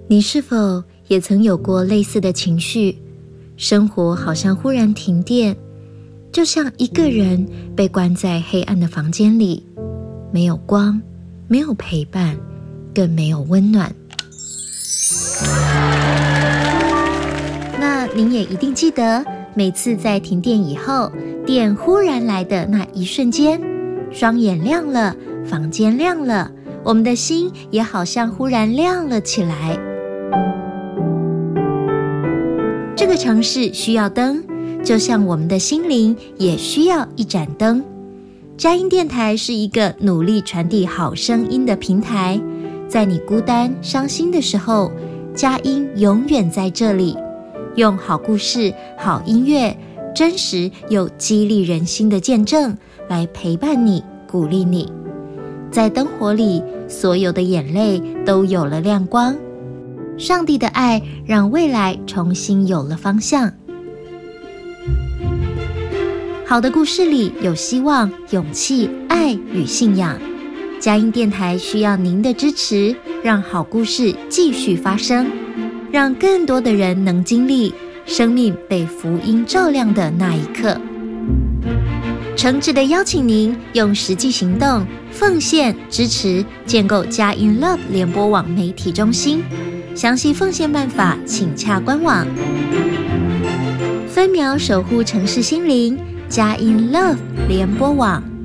你是否也曾有过类似的情绪？生活好像忽然停电，就像一个人被关在黑暗的房间里，没有光，没有陪伴，更没有温暖。那您也一定记得，每次在停电以后，电忽然来的那一瞬间，双眼亮了，房间亮了，我们的心也好像忽然亮了起来。这个城市需要灯，就像我们的心灵也需要一盏灯。佳音电台是一个努力传递好声音的平台，在你孤单伤心的时候，佳音永远在这里，用好故事、好音乐，真实又激励人心的见证来陪伴你，鼓励你。在灯火里，所有的眼泪都有了亮光。上帝的爱让未来重新有了方向。好的故事里有希望、勇气、爱与信仰。佳音电台需要您的支持，让好故事继续发生，让更多的人能经历生命被福音照亮的那一刻。诚挚的邀请您用实际行动奉献支持建构佳音 Love 联播网媒体中心。详细奉献办法请洽官网。分秒守护城市心灵，佳音 Love 联播网。